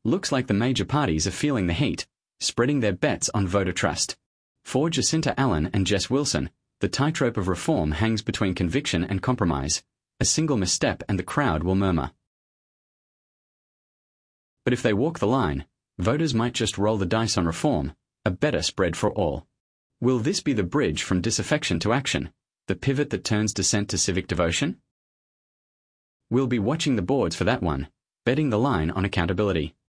Looks like the major parties are feeling the heat, spreading their bets on voter trust. For Jacinta Allen and Jess Wilson, the tightrope of reform hangs between conviction and compromise. A single misstep and the crowd will murmur. But if they walk the line, voters might just roll the dice on reform, a better spread for all. Will this be the bridge from disaffection to action, the pivot that turns dissent to civic devotion? We'll be watching the boards for that one, betting the line on accountability.